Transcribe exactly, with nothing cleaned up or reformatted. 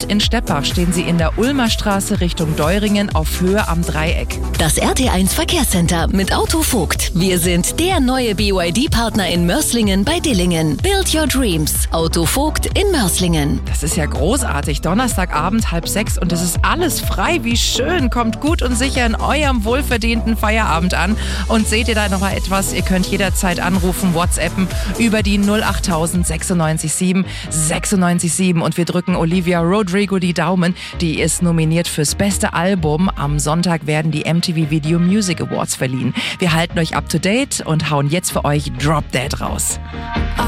In Steppach stehen sie in der Ulmer Straße Richtung Deuringen auf Höhe am Dreieck. Das R T eins Verkehrscenter mit Auto Vogt. Wir sind der neue B Y D-Partner in Mörslingen bei Dillingen. Build your dreams. Auto Vogt in Mörslingen. Das ist ja großartig. Donnerstagabend halb sechs und es ist alles frei. Wie schön. Kommt gut und sicher in eurem wohlverdienten Feierabend an. Und seht ihr da noch mal etwas? Ihr könnt jederzeit anrufen, WhatsAppen über die null acht tausend sechsundneunzig sieben sechsundneunzig sieben. Und wir drücken Olivia Rodrigo die Daumen. Die ist nominiert fürs beste Album. Am Sonntag werden die M T V Video Music Awards verliehen. Wir halten euch up to date und hauen jetzt für euch Drop Dead raus.